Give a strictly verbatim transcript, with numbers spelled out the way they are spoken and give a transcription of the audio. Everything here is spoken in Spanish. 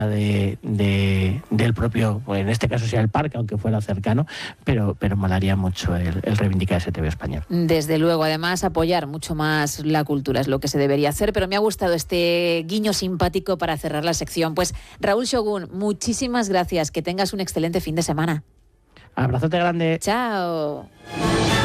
De, de, del propio, en este caso sea el parque, aunque fuera cercano, pero, pero molaría mucho el, el reivindicar ese T V español. Desde luego, además apoyar mucho más la cultura es lo que se debería hacer, pero me ha gustado este guiño simpático para cerrar la sección. Pues Raúl Shogun, muchísimas gracias, que tengas un excelente fin de semana. Abrazote grande. Chao.